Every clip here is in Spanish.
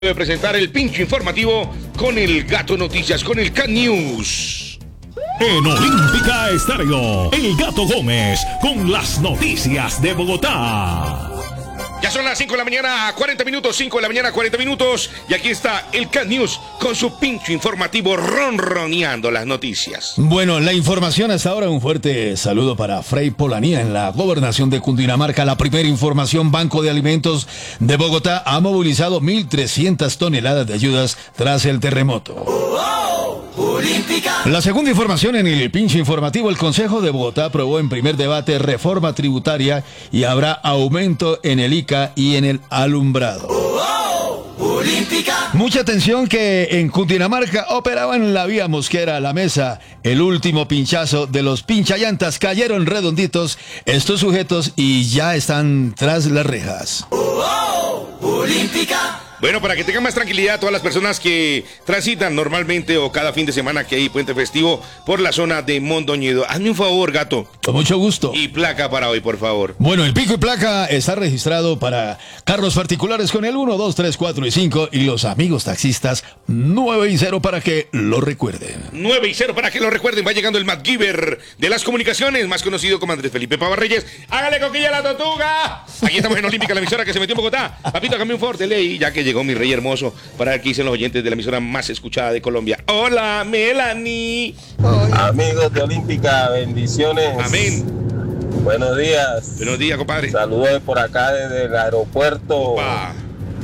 De presentar el pincho informativo con el Gato Noticias, con el Cat News. En Olímpica Estéreo, el Gato Gómez con las noticias de Bogotá. Ya son las 5 de la mañana, 40 minutos, 5 de la mañana, 40 minutos. Y aquí está el Cat News con su pincho informativo ronroneando las noticias. Bueno, la información hasta ahora, un fuerte saludo para Frei Polanía en la gobernación de Cundinamarca. La primera información, Banco de Alimentos de Bogotá ha movilizado 1.300 toneladas de ayudas tras el terremoto. La segunda información en el pinche informativo, el Consejo de Bogotá aprobó en primer debate reforma tributaria y habrá aumento en el ICA y en el alumbrado. Mucha atención que en Cundinamarca operaba en la vía Mosquera La Mesa. El último pinchazo de los pinchallantas cayeron redonditos estos sujetos y ya están tras las rejas. Bueno, para que tengan más tranquilidad todas las personas que transitan normalmente o cada fin de semana que hay puente festivo por la zona de Mondoñedo. Hazme un favor, Gato. Con mucho gusto. Y placa para hoy, por favor. Bueno, el pico y placa está registrado para carros particulares con el 1, 2, 3, 4 y 5 y los amigos taxistas 9 y 0 para que lo recuerden. 9 y 0 para que lo recuerden. Va llegando el MacGyver de las comunicaciones, más conocido como Andrés Felipe Pavarreyes. ¡Hágale coquilla a la tortuga! Aquí estamos en Olímpica, la emisora que se metió en Bogotá. Papito, hágame un favor, ley, ya que llegó mi rey hermoso para ver qué dicen los oyentes de la emisora más escuchada de Colombia. Hola, Melanie. Amigos de Olímpica, bendiciones. Amén. Buenos días. Buenos días, compadre. Saludos por acá desde el aeropuerto. Opa.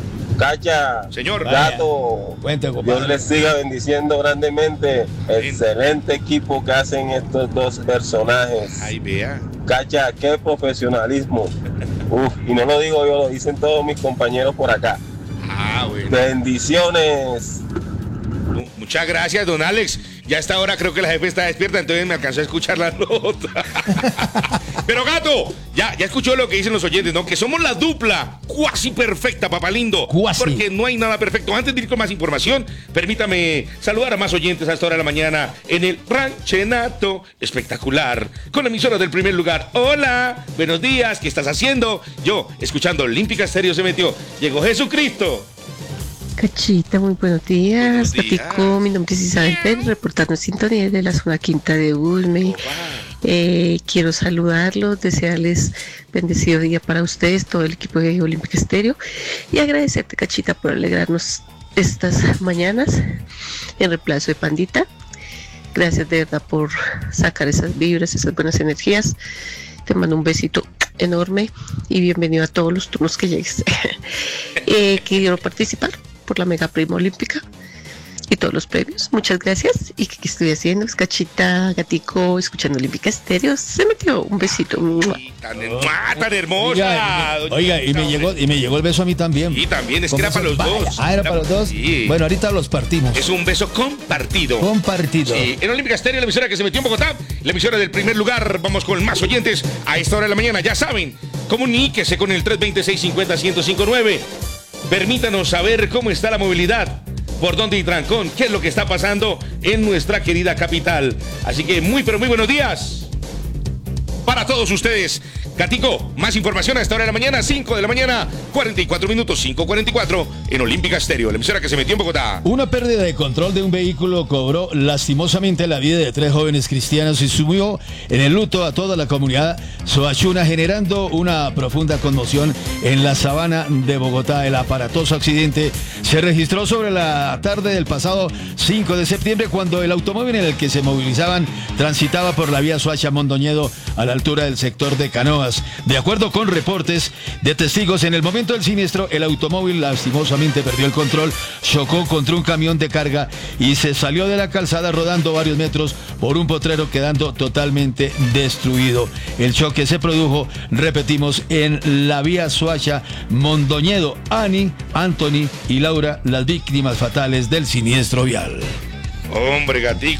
Cacha. Señor. Gato. Cuente, compadre. Dios les siga bendiciendo grandemente. Amén. Excelente equipo que hacen estos dos personajes. Ahí vea. Cacha, qué profesionalismo. Uf, y no lo digo yo, lo dicen todos mis compañeros por acá. Ah, bueno. Bendiciones. Muchas gracias, don Alex. Ya a esta hora creo que la jefe está despierta, entonces me alcanzó a escuchar la nota. Pero Gato, ya escuchó lo que dicen los oyentes, ¿no? Que somos la dupla cuasi perfecta, papá lindo. Cuasi. Porque no hay nada perfecto. Antes de ir con más información, permítame saludar a más oyentes a esta hora de la mañana en el Ranchenato espectacular, con la emisora del primer lugar. Hola, buenos días, ¿qué estás haciendo? Yo, escuchando Olímpica Estéreo se metió. Llegó Jesucristo. Cachita, muy buenos días. Buenos días. Gatico, mi nombre es Isabel Pérez, reportando en sintonía de la zona quinta de Ulme. Quiero saludarlos, desearles bendecido día para ustedes, todo el equipo de Olímpica Estéreo, y agradecerte, Cachita, por alegrarnos estas mañanas en reemplazo de Pandita. Gracias de verdad por sacar esas vibras, esas buenas energías. Te mando un besito enorme y bienvenido a todos los turnos que llegues. Quiero participar por la Mega Prima Olímpica y todos los premios. Muchas gracias. ¿Y qué estoy haciendo? Es Cachita, Gatico, escuchando Olímpica Estéreo. Se metió un besito. Tan hermosa. Oiga, y me llegó el beso a mí también. Y también es que era para los dos. Ah, era para los dos. Sí. Bueno, ahorita los partimos. Es un beso compartido. Compartido. Sí, en Olímpica Estéreo, la emisora que se metió en Bogotá, la emisora del primer lugar. Vamos con más oyentes a esta hora de la mañana. Ya saben, comuníquese con el 320-650-1059. Permítanos saber cómo está la movilidad, por dónde y trancón, qué es lo que está pasando en nuestra querida capital. Así que muy, pero muy buenos días para todos ustedes. Gatico, más información a esta hora de la mañana, 5 de la mañana, 44 minutos, 5:44, en Olímpica Estéreo, la emisora que se metió en Bogotá. Una pérdida de control de un vehículo cobró lastimosamente la vida de 3 jóvenes cristianos y sumió en el luto a toda la comunidad soachuna, generando una profunda conmoción en la sabana de Bogotá. El aparatoso accidente se registró sobre la tarde del pasado 5 de septiembre cuando el automóvil en el que se movilizaban transitaba por la vía Soacha-Mondoñedo a la altura del sector de Canoas. De acuerdo con reportes de testigos, en el momento del siniestro, el automóvil lastimosamente perdió el control, chocó contra un camión de carga y se salió de la calzada rodando varios metros por un potrero, quedando totalmente destruido. El choque se produjo, repetimos, en la vía Soacha-Mondoñedo. Ani, Anthony y Laura, las víctimas fatales del siniestro vial. Hombre, Gatico,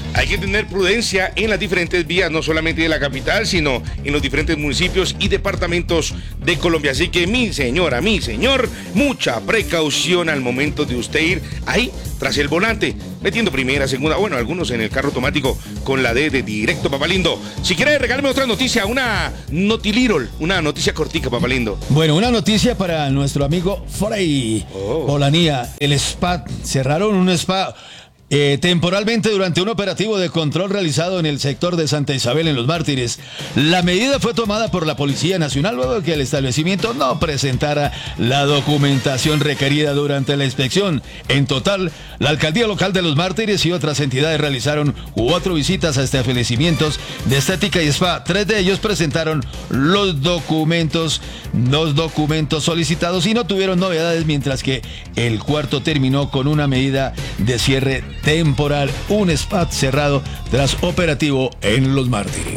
Hay que tener prudencia en las diferentes vías, no solamente de la capital, sino en los diferentes municipios y departamentos de Colombia. Así que mi señora, mi señor, mucha precaución al momento de usted ir ahí tras el volante, metiendo primera, segunda, bueno, algunos en el carro automático con la D de directo, papalindo. Si quiere, regálame otra noticia, una notilirol, una noticia cortica, papalindo. Bueno, una noticia para nuestro amigo Frey Polanía. El spa, cerraron un spa temporalmente durante un operativo de control realizado en el sector de Santa Isabel en Los Mártires. La medida fue tomada por la Policía Nacional luego de que el establecimiento no presentara la documentación requerida durante la inspección. En total, la Alcaldía Local de Los Mártires y otras entidades realizaron 4 visitas a establecimientos de estética y spa. 3 de ellos presentaron los documentos solicitados y no tuvieron novedades, mientras que el cuarto terminó con una medida de cierre temporal, un spa cerrado tras operativo en Los Mártires.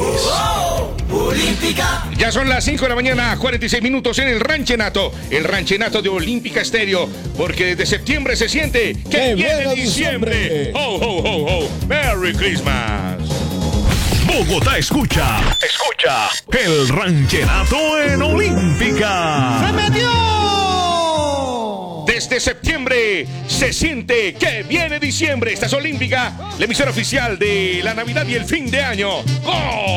Ya son las 5 de la mañana, 46 minutos en el Ranchenato de Olímpica Estéreo, porque desde septiembre se siente que viene diciembre. ¡Ho, ho, ho, ho! ¡Merry Christmas! Bogotá escucha el Ranchenato en Olímpica. ¡Se metió! Desde septiembre se siente que viene diciembre. Esta es Olímpica, la emisora oficial de la Navidad y el fin de año. ¡Gol!